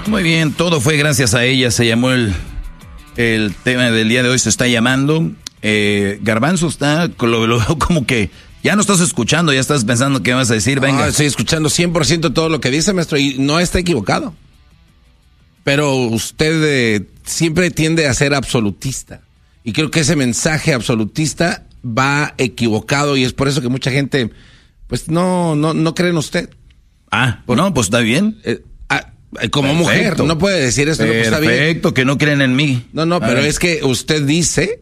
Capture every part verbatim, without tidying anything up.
Muy bien, todo fue gracias a ella. Se llamó el, el tema del día de hoy, se está llamando. Eh, Garbanzo está, lo, lo veo como que ya no estás escuchando, ya estás pensando qué vas a decir. Venga. No, estoy escuchando cien por ciento todo lo que dice, maestro, y no está equivocado. Pero usted eh, siempre tiende a ser absolutista. Y creo que ese mensaje absolutista va equivocado y es por eso que mucha gente, pues, no, no, no cree en usted. Ah, por, no, pues está bien. Eh, ah, como Perfecto. mujer, no puede decir esto. Perfecto, no, pues está bien. Que no creen en mí. No, no, a pero ver. es que usted dice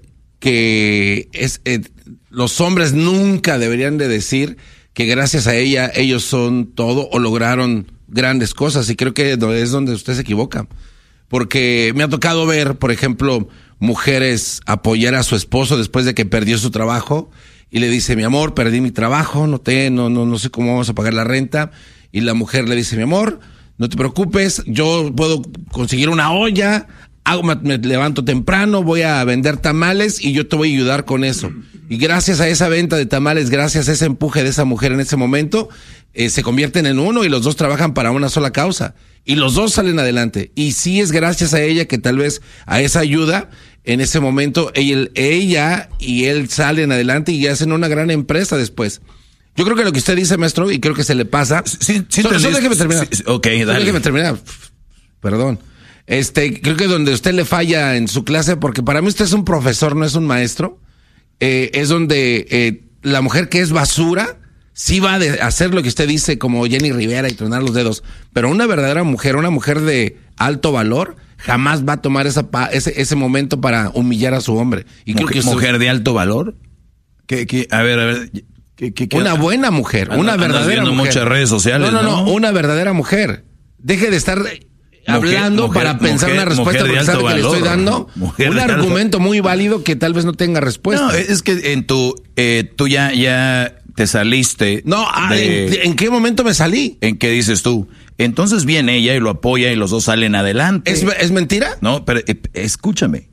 que es eh, los hombres nunca deberían de decir que gracias a ella ellos son todo o lograron grandes cosas, y creo que es donde usted se equivoca. Porque me ha tocado ver, por ejemplo, mujeres apoyar a su esposo después de que perdió su trabajo y le dice, mi amor, perdí mi trabajo, no te, no, no, no sé cómo vamos a pagar la renta. Y la mujer le dice, mi amor, no te preocupes, yo puedo conseguir una olla, hago, me, me levanto temprano, voy a vender tamales y yo te voy a ayudar con eso. Y gracias a esa venta de tamales, gracias a ese empuje de esa mujer en ese momento, eh, se convierten en uno y los dos trabajan para una sola causa. Y los dos salen adelante. Y sí es gracias a ella que tal vez a esa ayuda, en ese momento, ella, ella y él salen adelante y hacen una gran empresa después. Yo creo que lo que usted dice, maestro, y creo que se le pasa... Sí, sí, solo, solo déjeme terminar. Sí, ok, dale. Solo déjeme terminar. Perdón. Este, creo que donde usted le falla en su clase, porque para mí usted es un profesor, no es un maestro, eh, es donde eh, la mujer que es basura sí va a hacer lo que usted dice, como Jenny Rivera, y tronar los dedos, pero una verdadera mujer, una mujer de alto valor, jamás va a tomar esa pa, ese, ese momento para humillar a su hombre. Y creo mujer, que usted, ¿mujer de alto valor? ¿Qué, qué? A ver, a ver... ¿Qué, qué, qué? Una buena mujer, Ando, una verdadera mujer. Muchas redes sociales, no, no, no, no, una verdadera mujer. Deje de estar hablando mujer, para mujer, pensar mujer, una respuesta porque sabe que le estoy dando mujer un argumento muy válido que tal vez no tenga respuesta. No, es que en tu, eh, tú ya, ya te saliste. No, de, ¿en, ¿en qué momento me salí? ¿En qué dices tú? Entonces viene ella y lo apoya y los dos salen adelante. ¿Es, es mentira? No, pero eh, escúchame.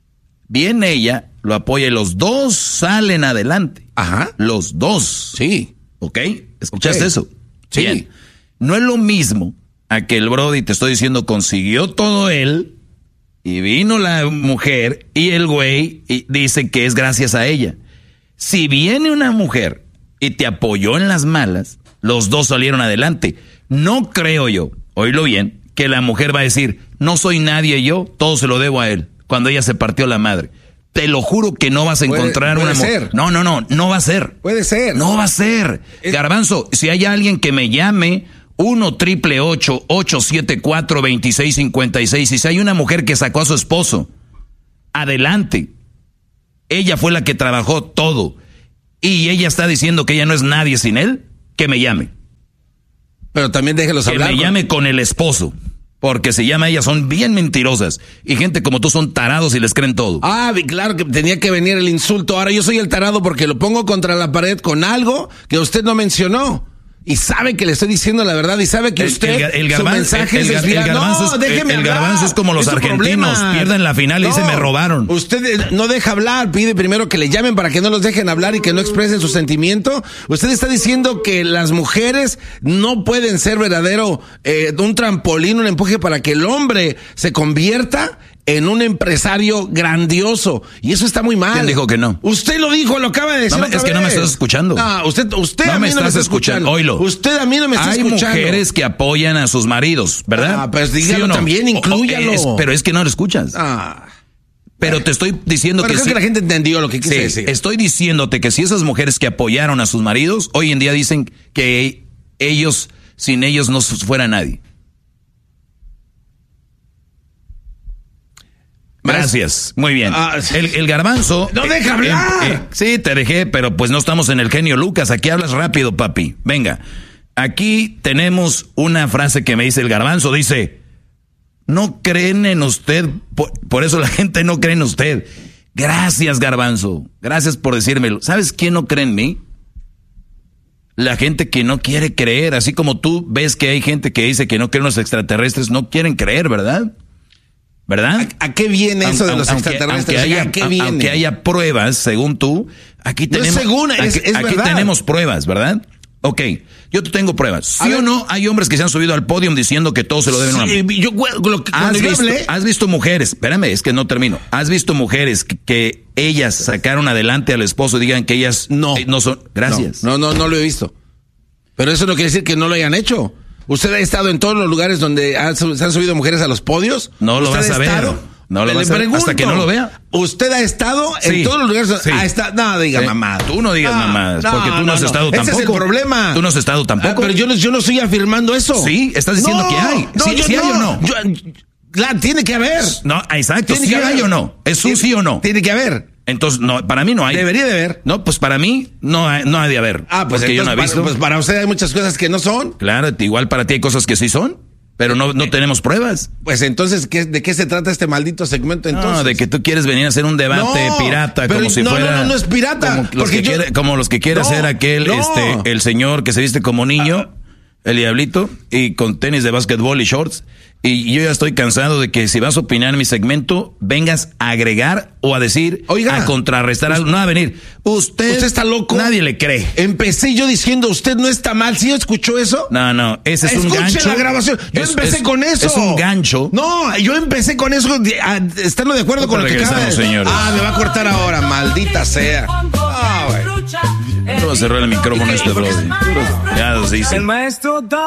Viene ella, lo apoya y los dos salen adelante. Ajá. Los dos. Sí. ¿Ok? ¿Escuchaste Okay. eso? Sí. Bien. No es lo mismo a que el Brody, te estoy diciendo, consiguió todo él y vino la mujer y el güey y dice que es gracias a ella. Si viene una mujer y te apoyó en las malas, los dos salieron adelante. No creo yo, oílo bien, que la mujer va a decir, no soy nadie yo, todo se lo debo a él, cuando ella se partió la madre. Te lo juro que no vas a puede, encontrar puede una mujer. No, no, no, no va a ser. Puede ser. No va a ser. Es... Garbanzo, si hay alguien que me llame, uno triple ocho, ocho siete cuatro, veintiséis cincuenta y seis, y si hay una mujer que sacó a su esposo, adelante. Ella fue la que trabajó todo. Y ella está diciendo que ella no es nadie sin él, que me llame. Pero también déjelos que hablar. Que me llame con... con el esposo. Porque se llama ellas, son bien mentirosas. Y gente como tú son tarados y les creen todo. Ah, claro que tenía que venir el insulto. Ahora yo soy el tarado porque lo pongo contra la pared con algo que usted no mencionó. Y sabe que le estoy diciendo la verdad y sabe que usted, el, el, el garban, su mensaje el, el, es desviado. El garbanzo, no, déjeme el, el hablar. garbanzo es como los es argentinos, pierden la final no, y dicen me robaron. Usted no deja hablar, pide primero que le llamen para que no los dejen hablar y que no expresen su sentimiento. Usted está diciendo que las mujeres no pueden ser verdadero, eh, un trampolín, un empuje para que el hombre se convierta en un empresario grandioso. Y eso está muy mal. ¿Quién dijo que no? Usted lo dijo, lo acaba de decir. No, otra es que vez. no me estás escuchando. No, usted, usted no a mí me no estás me está escuchando. escuchando. Oílo. Usted a mí no me está Hay escuchando. Hay mujeres que apoyan a sus maridos, ¿verdad? Ah, pues dígalo ¿Sí no? también, inclúyalo. Es, pero es que no lo escuchas. Ah. Pero te estoy diciendo pero que creo sí. que la gente entendió lo que quise sí, decir. Estoy diciéndote que si esas mujeres que apoyaron a sus maridos, hoy en día dicen que ellos, sin ellos no fuera nadie. Gracias, muy bien. Ah, el, el garbanzo... ¡No deja hablar! Eh, eh, sí, te dejé, pero pues no estamos en el genio Lucas. Aquí hablas rápido, papi. Venga, aquí tenemos una frase que me dice el garbanzo. Dice, no creen en usted, por, por eso la gente no cree en usted. Gracias, garbanzo. Gracias por decírmelo. ¿Sabes quién no cree en mí? La gente que no quiere creer. Así como tú ves que hay gente que dice que no creen los extraterrestres, no quieren creer, ¿verdad? ¿Verdad? ¿A, ¿A qué viene eso aunque, de los aunque, extraterrestres? Aunque haya, ¿A qué viene? Aunque haya pruebas, según tú, aquí tenemos, no es según, es, aquí, es aquí verdad. tenemos pruebas, ¿verdad? Ok, yo te tengo pruebas. ¿Sí A o ver. no? Hay hombres que se han subido al podio diciendo que todo se lo deben a una Sí, mujer. yo, lo que, ¿Has cuando yo visto, hablé, has visto mujeres, espérame, es que no termino. ¿Has visto mujeres que, que ellas sacaron adelante al esposo y digan que ellas no, eh, no son? Gracias. No, no, no, no lo he visto. Pero eso no quiere decir que no lo hayan hecho. ¿Usted ha estado en todos los lugares donde han, se han subido mujeres a los podios? No lo ¿Usted vas ha a ver. estado? No lo Le vas a ver pregunto, hasta que no lo vea. ¿Usted ha estado Sí, en todos los lugares donde sí. ha estado? No, diga Sí. mamá. Tú no digas mamá, porque tú no has estado Ese tampoco. es el problema. Tú no has estado tampoco. Ah, pero yo no, yo no estoy afirmando eso. Sí, estás diciendo No, que hay. No, Sí, yo sí hay no. o no. Yo- la tiene que haber. No, exacto. Tiene ¿Sí que hay haber. o no? ¿Es un Tiene- sí o no? Tiene que haber. Entonces, no, para mí no hay. Debería de haber. No, pues para mí no hay, no hay de haber. Ah, pues porque yo no he entonces, visto. para, pues para usted hay muchas cosas que no son. Claro, igual para ti hay cosas que sí son, pero no, no tenemos pruebas. Pues entonces, ¿qué, ¿de qué se trata este maldito segmento entonces? No, de que tú quieres venir a hacer un debate No, pirata, pero como si no, fuera. no, no, no es pirata, Como los porque que, yo- quiere, como los que quiere No, hacer aquel, no. este, el señor que se viste como niño, el diablito, y con tenis de básquetbol y shorts. Y yo ya estoy cansado de que si vas a opinar en mi segmento, vengas a agregar o a decir, Oiga, a contrarrestar algo. No a venir. Usted, ¿Usted está loco? Nadie le cree. Empecé yo diciendo, usted no está mal. ¿Sí escuchó eso? No, no, ese es un Escuche gancho. la grabación. Yo Es- empecé es- con eso. Es un gancho. No, yo empecé con eso, de- a- estando de acuerdo con lo que acaba de Regresamos, señores. Ah, me va a cortar ahora, maldita sea. Ah, güey. No va a cerrar el micrófono este brother. Ya se dice. El maestro da